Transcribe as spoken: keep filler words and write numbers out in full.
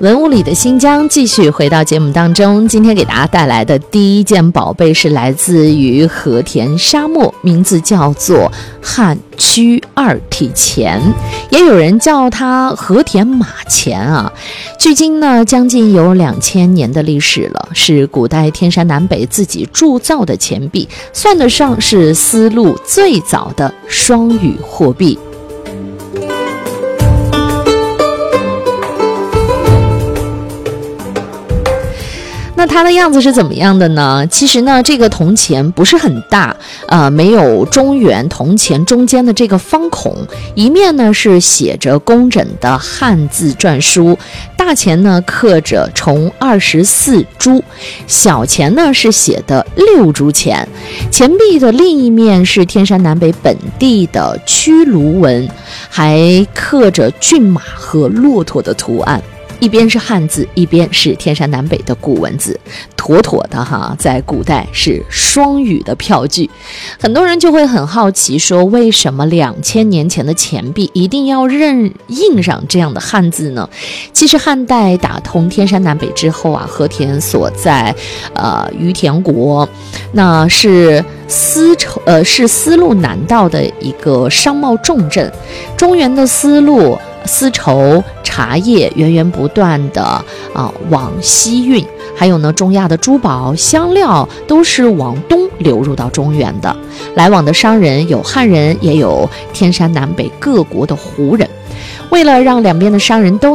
文物里的新疆继续回到节目当中，今天给大家带来的第一件宝贝是来自于和田沙漠，名字叫做汉区二体钱，也有人叫它和田马钱啊。距今呢将近有两千年的历史了，是古代天山南北自己铸造的钱币，算得上是丝路最早的双语货币。那它的样子是怎么样的呢？其实呢，这个铜钱不是很大，呃，没有中原铜钱中间的这个方孔，一面呢是写着工整的汉字篆书，大钱呢刻着重二十四铢，小钱呢是写的六铢钱。钱币的另一面是天山南北本地的曲卢文，还刻着骏马和骆驼的图案。一边是汉字，一边是天山南北的古文字，妥妥的哈，在古代是双语的票据。很多人就会很好奇说，为什么两千年前的钱币一定要认印上这样的汉字呢？其实汉代打通天山南北之后啊，和田所在呃于田国，那是丝绸呃是丝路南道的一个商贸重镇，中原的丝路。丝绸、茶叶源源不断的啊往西运，还有呢中亚的珠宝、香料都是往东流入到中原的。来往的商人有汉人，也有天山南北各国的胡人。为了让两边的商人都